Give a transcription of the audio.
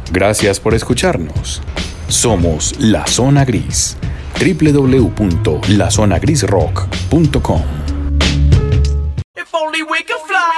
Gracias por escucharnos. Somos La Zona Gris. www.lazonagrisrock.com